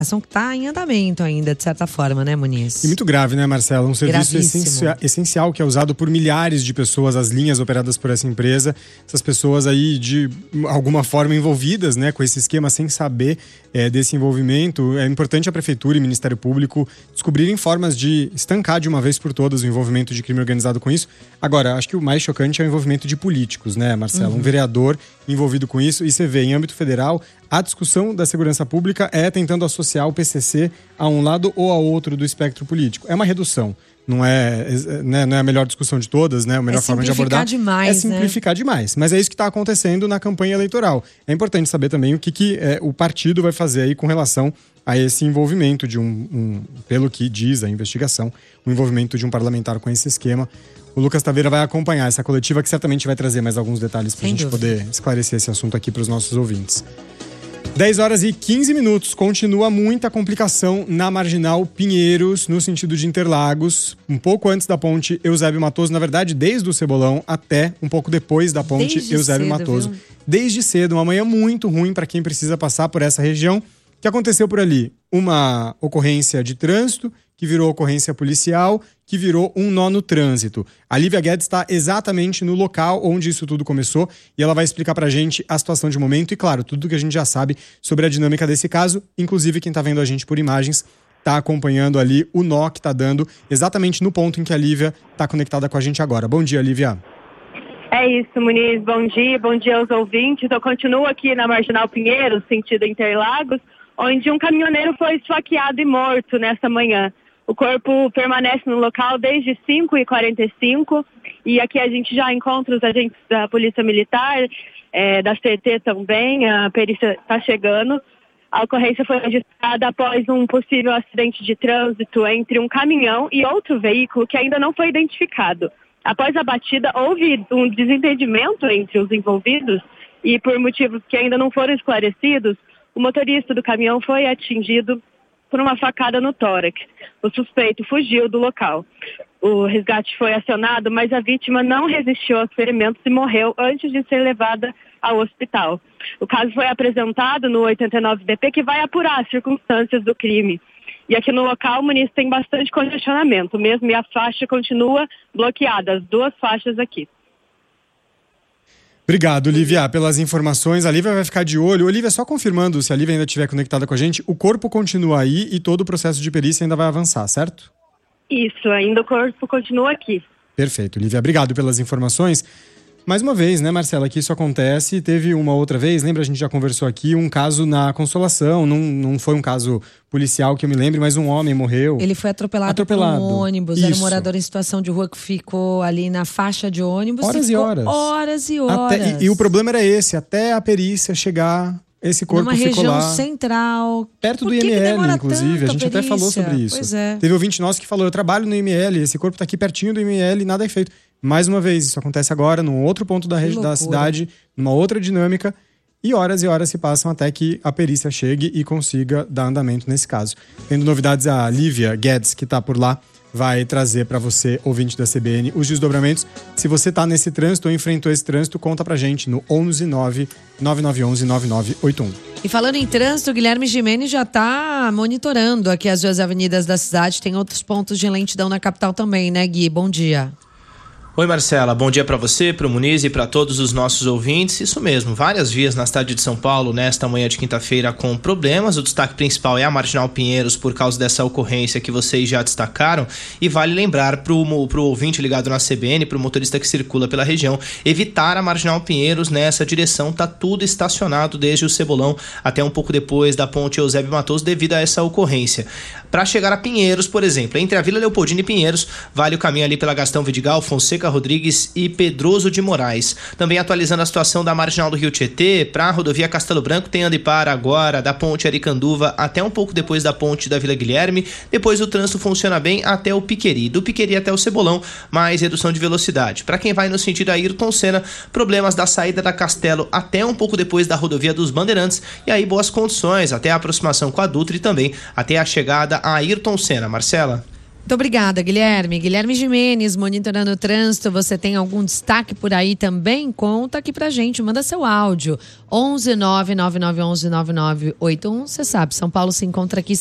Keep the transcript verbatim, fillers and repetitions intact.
ação que está em andamento ainda, de certa forma, né, Muniz? E muito grave, né, Marcela? Um serviço Gravíssimo. essencial que é usado por milhares de pessoas, as linhas operadas por essa empresa. Essas pessoas aí, de alguma forma, envolvidas, né, com esse esquema, sem saber é, desse envolvimento. É importante a Prefeitura e o Ministério Público descobrirem formas de estancar de uma vez por todas o envolvimento de crime organizado com isso. Agora, acho que o mais chocante é o envolvimento de políticos, né, Marcela? Uhum. Um vereador envolvido com isso. E você vê, em âmbito federal, a discussão da segurança pública é tentando associar o P C C a um lado ou a outro do espectro político. É uma redução. Não é, né, não é a melhor discussão de todas, né? A melhor é forma de abordar. Demais, é simplificar né? demais. Mas é isso que está acontecendo na campanha eleitoral. É importante saber também o que, que é, o partido vai fazer aí com relação a esse envolvimento de um, um, pelo que diz a investigação, o envolvimento de um parlamentar com esse esquema. O Lucas Taveira vai acompanhar essa coletiva, que certamente vai trazer mais alguns detalhes para a gente dúvida. poder esclarecer esse assunto aqui para os nossos ouvintes. dez horas e quinze minutos. Continua muita complicação na Marginal Pinheiros, no sentido de Interlagos. Um pouco antes da ponte Eusébio Matoso, na verdade, desde o Cebolão até um pouco depois da ponte desde Eusébio cedo, Matoso. Viu? Desde cedo, uma manhã muito ruim para quem precisa passar por essa região. O que aconteceu por ali? Uma ocorrência de trânsito, que virou ocorrência policial, que virou um nó no trânsito. A Lívia Guedes está exatamente no local onde isso tudo começou e ela vai explicar pra gente a situação de momento e, claro, tudo que a gente já sabe sobre a dinâmica desse caso. Inclusive, quem tá vendo a gente por imagens tá acompanhando ali o nó que tá dando exatamente no ponto em que a Lívia tá conectada com a gente agora. Bom dia, Lívia. É isso, Muniz. Bom dia, bom dia aos ouvintes. Eu continuo aqui na Marginal Pinheiros, sentido Interlagos, onde um caminhoneiro foi esfaqueado e morto nessa manhã. O corpo permanece no local desde cinco e quarenta e cinco e aqui a gente já encontra os agentes da Polícia Militar, é, da C T também, a perícia está chegando. A ocorrência foi registrada após um possível acidente de trânsito entre um caminhão e outro veículo que ainda não foi identificado. Após a batida, houve um desentendimento entre os envolvidos e, por motivos que ainda não foram esclarecidos, o motorista do caminhão foi atingido por uma facada no tórax. O suspeito fugiu do local. O resgate foi acionado, mas a vítima não resistiu aos ferimentos e morreu antes de ser levada ao hospital. O caso foi apresentado no oitenta e nove D P, que vai apurar as circunstâncias do crime. E aqui no local, o município tem bastante congestionamento mesmo, e a faixa continua bloqueada, as duas faixas aqui. Obrigado, Lívia, pelas informações. A Lívia vai ficar de olho. Olívia, só confirmando, se a Lívia ainda estiver conectada com a gente, o corpo continua aí e todo o processo de perícia ainda vai avançar, certo? Isso, ainda o corpo continua aqui. Perfeito, Lívia. Obrigado pelas informações. Mais uma vez, né, Marcela, que isso acontece. Teve uma outra vez, lembra, a gente já conversou aqui, um caso na Consolação. Não, não foi um caso policial que eu me lembre, mas um homem morreu. Ele foi atropelado, atropelado. por um ônibus. Isso. Era um morador em situação de rua que ficou ali na faixa de ônibus. Horas e, e horas. Horas e horas. Até, e, e o problema era esse, até a perícia chegar, esse corpo Numa ficou região lá. central. Perto Por do que I M L, que inclusive. A gente até falou sobre isso. Pois é. Teve ouvinte nosso que falou, eu trabalho no I M L, esse corpo tá aqui pertinho do I M L e nada é feito. Mais uma vez, isso acontece agora num outro ponto da, regi- da cidade, numa outra dinâmica, e horas e horas se passam até que a perícia chegue e consiga dar andamento nesse caso. Tendo novidades, a Lívia Guedes, que está por lá, vai trazer para você, ouvinte da C B N, os desdobramentos. Se você está nesse trânsito ou enfrentou esse trânsito, conta pra gente no onze nove nove nove um um nove nove oito um. E falando em trânsito, o Guilherme Gimenez já está monitorando aqui as duas avenidas da cidade. Tem outros pontos de lentidão na capital também, né, Gui? Bom dia. Oi, Marcela, bom dia para você, para o Muniz e para todos os nossos ouvintes. Isso mesmo, várias vias na cidade de São Paulo nesta manhã de quinta-feira com problemas. O destaque principal é a Marginal Pinheiros por causa dessa ocorrência que vocês já destacaram. E vale lembrar para o ouvinte ligado na C B N, para o motorista que circula pela região, evitar a Marginal Pinheiros nessa direção. Tá tudo estacionado desde o Cebolão até um pouco depois da ponte Eusébio Matoso devido a essa ocorrência. Para chegar a Pinheiros, por exemplo, entre a Vila Leopoldina e Pinheiros, vale o caminho ali pela Gastão Vidigal, Fonseca Rodrigues e Pedroso de Moraes. Também atualizando a situação da Marginal do Rio Tietê, para a rodovia Castelo Branco, tem anda e para agora da ponte Aricanduva até um pouco depois da ponte da Vila Guilherme. Depois o trânsito funciona bem até o Piqueri. Do Piqueri até o Cebolão, mais redução de velocidade. Para quem vai no sentido Ayrton Senna, problemas da saída da Castelo até um pouco depois da rodovia dos Bandeirantes. E aí boas condições até a aproximação com a Dutra e também até a chegada a Ayrton Senna. Marcela? Muito obrigada, Guilherme. Guilherme Gimenez, monitorando o trânsito. Você tem algum destaque por aí também? Conta aqui pra gente, manda seu áudio. onze nove nove nove onze nove nove oito um. Você sabe, São Paulo se encontra aqui